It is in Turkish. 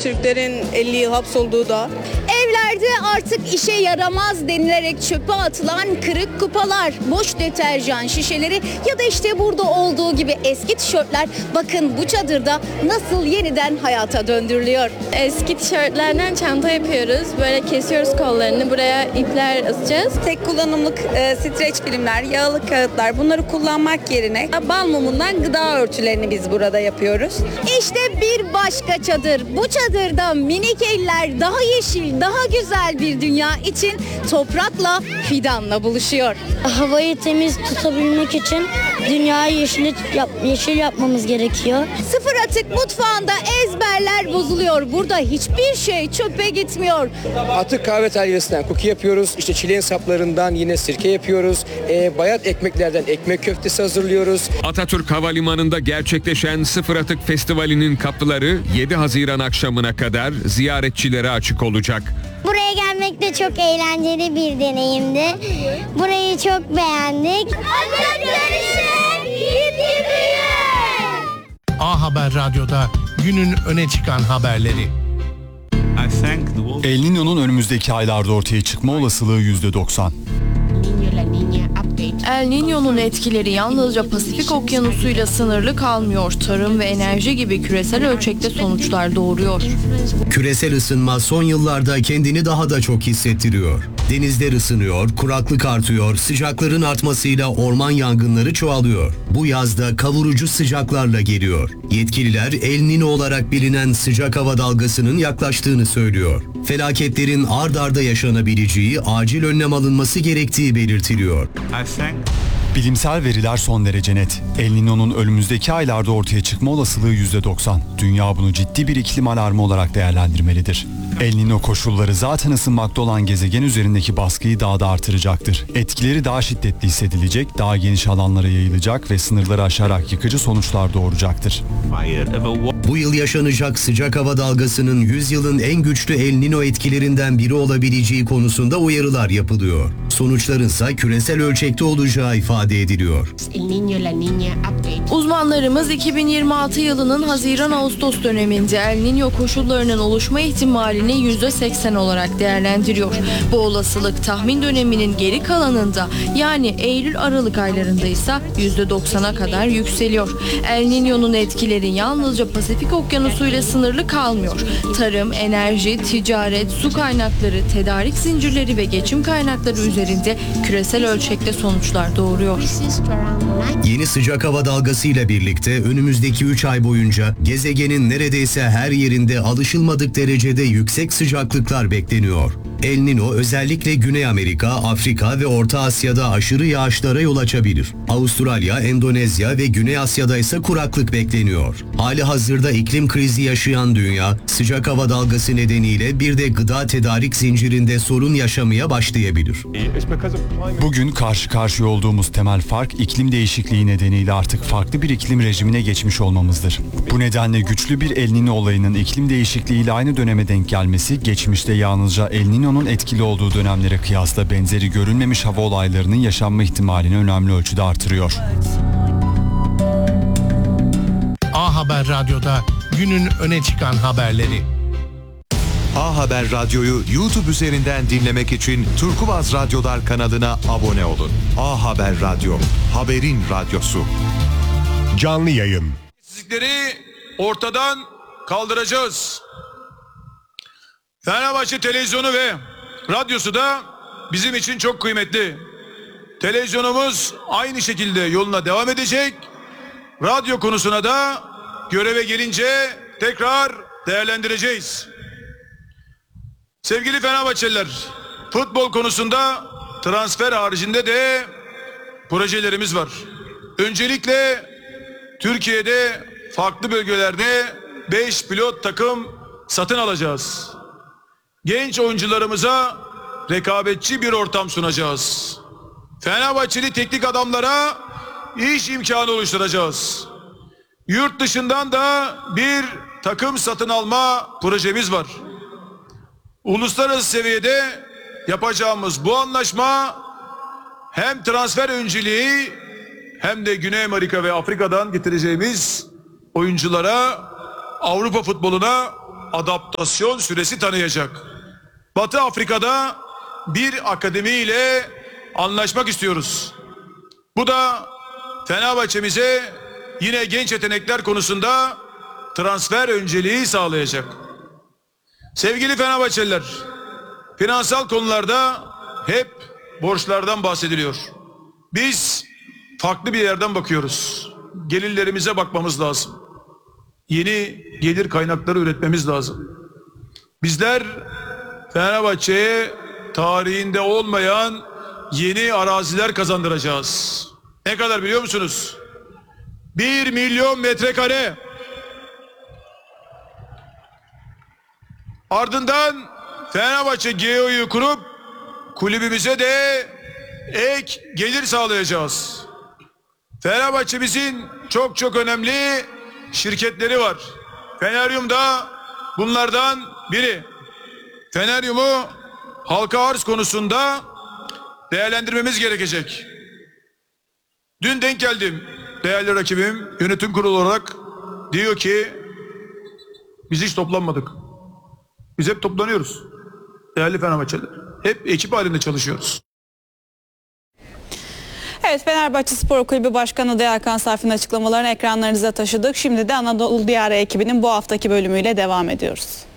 Türklerin 50 yıl hapsolduğu da. Evlerde artık işe yaramaz denilerek çöpe atılan kırık kupalar, boş deterjan şişeleri ya da işte burada olduğu gibi eski tişörtler bakın bu çadırda nasıl yeniden hayata döndürülüyor. Eski tişörtlerden çanta yapıyoruz. Böyle kesiyoruz kollarını. Buraya ipler asacağız. Tek kullanımlık streç filmler, yağlı kağıtlar bunları kullanmak yerine bal mumundan gıda örtülerini biz burada yapıyoruz. İşte bir başka çadır. Bu çadırda minik eller daha yeşil, daha güzel bir dünya için toprakla, fidanla buluşuyor. Havayı temiz tutabilmek için dünyayı yeşil yapmamız gerekiyor. Sıfır atık mutfağında ezberler bozuluyor. Burada hiçbir şey çöpe gitmiyor. Atık kahve telgresinden cookie yapıyoruz. İşte çileğin saplarından yine sirke yapıyoruz. Bayat ekmeklerden ekmek köftesi hazırlıyoruz. Atatürk Havalimanı'nda gerçekleşen Sıfır Atık Festivali'nin kapıları 7 Haziran akşamına kadar ziyaretçilere açık olacak. Buraya gelmek de çok eğlenceli bir deneyimdi. Burayı çok beğendik. Hadi görüşürüz. A Haber Radyo'da günün öne çıkan haberleri. El Niño'nun önümüzdeki aylarda ortaya çıkma olasılığı %90. El Niño'nun etkileri yalnızca Pasifik Okyanusu'yla sınırlı kalmıyor. Tarım ve enerji gibi küresel ölçekte sonuçlar doğuruyor. Küresel ısınma son yıllarda kendini daha da çok hissettiriyor. Denizler ısınıyor, kuraklık artıyor, sıcakların artmasıyla orman yangınları çoğalıyor. Bu yazda kavurucu sıcaklarla geliyor. Yetkililer El Niño olarak bilinen sıcak hava dalgasının yaklaştığını söylüyor. Felaketlerin ard arda yaşanabileceği, acil önlem alınması gerektiği belirtiliyor. Bilimsel veriler son derece net. El Niño'nun önümüzdeki aylarda ortaya çıkma olasılığı %90. Dünya bunu ciddi bir iklim alarmı olarak değerlendirmelidir. El Niño koşulları zaten ısınmakta olan gezegen üzerindeki baskıyı daha da artıracaktır. Etkileri daha şiddetli hissedilecek, daha geniş alanlara yayılacak ve sınırları aşarak yıkıcı sonuçlar doğuracaktır. Bu yıl yaşanacak sıcak hava dalgasının 100 yılın en güçlü El Niño etkilerinden biri olabileceği konusunda uyarılar yapılıyor. Sonuçlarınsa küresel ölçekte olacağı ifade ediliyor. Uzmanlarımız 2026 yılının Haziran-Ağustos döneminde El Niño koşullarının oluşma ihtimalini %80 olarak değerlendiriyor. Bu olasılık tahmin döneminin geri kalanında yani Eylül-Aralık aylarında ise %90'a kadar yükseliyor. El Niño'nun etkileri yalnızca Pasifik Okyanusu ile sınırlı kalmıyor. Tarım, enerji, ticaret, su kaynakları, tedarik zincirleri ve geçim kaynakları üzerinde küresel ölçekte sonuçlar doğuruyor. Yeni sıcak hava dalgasıyla birlikte önümüzdeki 3 ay boyunca gezegenin neredeyse her yerinde alışılmadık derecede yüksek sıcaklıklar bekleniyor. El Niño özellikle Güney Amerika, Afrika ve Orta Asya'da aşırı yağışlara yol açabilir. Avustralya, Endonezya ve Güney Asya'da ise kuraklık bekleniyor. Hali hazırda iklim krizi yaşayan dünya, sıcak hava dalgası nedeniyle bir de gıda tedarik zincirinde sorun yaşamaya başlayabilir. Bugün karşı karşıya olduğumuz temel fark iklim değişikliği nedeniyle artık farklı bir iklim rejimine geçmiş olmamızdır. Bu nedenle güçlü bir El Niño olayının iklim değişikliğiyle aynı döneme denk gelmesi, geçmişte yalnızca El Niño'nun etkili olduğu dönemlere kıyasla benzeri görülmemiş hava olaylarının yaşanma ihtimalini önemli ölçüde artırıyor. A Haber Radyo'da günün öne çıkan haberleri. A Haber Radyo'yu YouTube üzerinden dinlemek için Turkuaz Radyolar kanalına abone olun. A Haber Radyo, haberin radyosu. Canlı yayın. Sizleri ortadan kaldıracağız. Fenerbahçe televizyonu ve radyosu da bizim için çok kıymetli. Televizyonumuz aynı şekilde yoluna devam edecek. Radyo konusuna da göreve gelince tekrar değerlendireceğiz. Sevgili Fenerbahçeliler, futbol konusunda transfer haricinde de projelerimiz var. Öncelikle Türkiye'de farklı bölgelerde 5 pilot takım satın alacağız. Genç oyuncularımıza rekabetçi bir ortam sunacağız. Fenerbahçeli teknik adamlara iş imkanı oluşturacağız. Yurt dışından da bir takım satın alma projemiz var. Uluslararası seviyede yapacağımız bu anlaşma hem transfer önceliği hem de Güney Amerika ve Afrika'dan getireceğimiz oyunculara, Avrupa futboluna adaptasyon süresi tanıyacak. Batı Afrika'da bir akademi ile anlaşmak istiyoruz. Bu da Fenerbahçe'mize yine genç yetenekler konusunda transfer önceliği sağlayacak. Sevgili Fenerbahçeliler, finansal konularda hep borçlardan bahsediliyor. Biz farklı bir yerden bakıyoruz. Gelirlerimize bakmamız lazım. Yeni gelir kaynakları üretmemiz lazım. Bizler Fenerbahçe'ye tarihinde olmayan yeni araziler kazandıracağız. Ne kadar biliyor musunuz? 1 milyon metrekare. Ardından Fenerbahçe GEO'yu kurup kulübümüze de ek gelir sağlayacağız. Fenerbahçe'mizin çok önemli şirketleri var. Feneryum da bunlardan biri. Feneryum'u halka arz konusunda değerlendirmemiz gerekecek. Dün denk geldim. Değerli rakibim yönetim kurulu olarak diyor ki biz hiç toplanmadık. Biz hep toplanıyoruz. Değerli Fenerbahçeliler. Hep ekip halinde çalışıyoruz. Evet, Fenerbahçe Spor Kulübü Başkanı Aday Hakan Safi'nin açıklamalarını ekranlarınıza taşıdık. Şimdi de Anadolu Diyarı ekibinin bu haftaki bölümüyle devam ediyoruz.